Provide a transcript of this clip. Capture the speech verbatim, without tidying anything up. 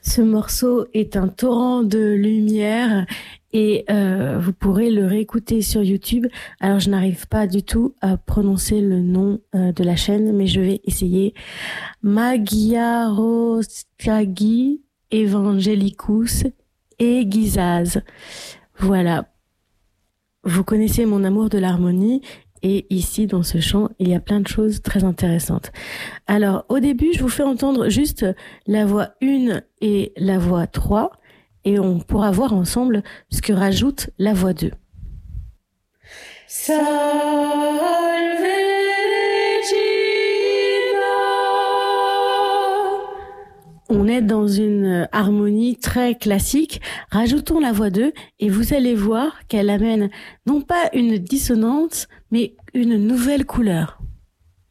Ce morceau est un torrent de lumière et euh, vous pourrez le réécouter sur YouTube. Alors, je n'arrive pas du tout à prononcer le nom euh, de la chaîne, mais je vais essayer. Magyarországi Evangelikus Egizaz. Voilà. Vous connaissez mon amour de l'harmonie. Et ici, dans ce chant, il y a plein de choses très intéressantes. Alors, au début, je vous fais entendre juste la voix un et la voix trois, et on pourra voir ensemble ce que rajoute la voix deux. Salve Regina. On est dans une harmonie très classique. Rajoutons la voix deux et vous allez voir qu'elle amène non pas une dissonance, mais une nouvelle couleur.